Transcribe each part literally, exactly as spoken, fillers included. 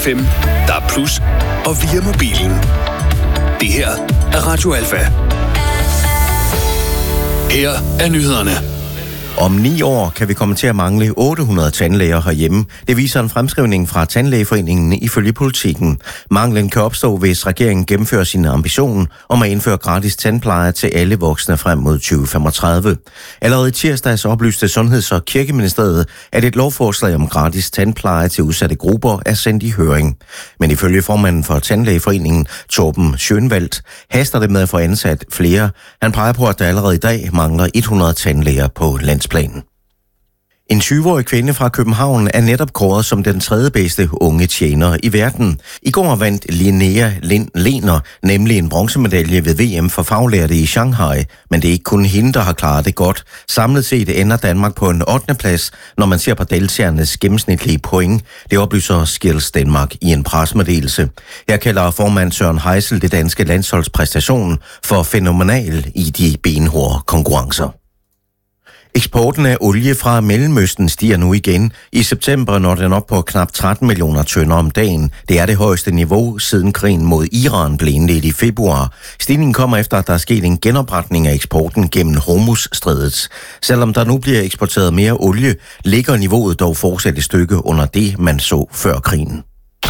F M, der er plus og via mobilen. Det her er Radio Alfa. Her er nyhederne. Om ni år kan vi komme til at mangle otte hundrede tandlæger herhjemme. Det viser en fremskrivning fra Tandlægeforeningen ifølge Politiken. Manglen kan opstå, hvis regeringen gennemfører sin ambition om at indføre gratis tandpleje til alle voksne frem mod tyve femogtredive. Allerede i tirsdags oplyste Sundheds- og Kirkeministeriet, at et lovforslag om gratis tandpleje til udsatte grupper er sendt i høring. Men ifølge formanden for Tandlægeforeningen, Torben Schönwald, haster det med at få ansat flere. Han peger på, at der allerede i dag mangler hundrede tandlæger på landsplanen. En tyve-årig kvinde fra København er netop kåret som den tredje bedste unge tjener i verden. I går vandt Linnea Lehner nemlig en bronzemedalje ved V M for faglærte i Shanghai, men det er ikke kun hende, der har klaret det godt. Samlet set ender Danmark på en ottende plads, når man ser på deltagernes gennemsnitlige point. Det oplyser Skills Danmark i en pressemeddelelse. Her kalder formand Søren Heisel det danske landsholdspræstation for fænomenal i de benhårde konkurrencer. Eksporten af olie fra Mellemøsten stiger nu igen. I september når den op på knap tretten millioner tønder om dagen. Det er det højeste niveau siden krigen mod Iran blev indledt i februar. Stigningen kommer efter, at der er sket en genopretning af eksporten gennem Hormuzstrædet. Selvom der nu bliver eksporteret mere olie, ligger niveauet dog fortsat et stykke under det, man så før krigen.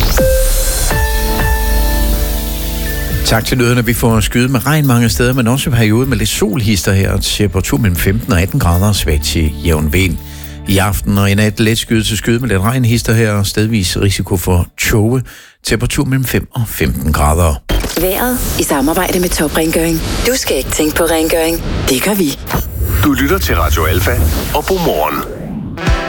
Tak til nyhederne. Vi får skyde med regn mange steder, men også en periode med lidt solhister her. Temperatur mellem femten og atten grader, svagt til jævn vind. I aften og i nat let skyde til skyde med lidt regnhister her, stedvis risiko for tåge. Temperatur mellem fem og femten grader. Vejret i samarbejde med Top Rengøring. Du skal ikke tænke på rengøring. Det gør vi. Du lytter til Radio Alfa, og god morgen.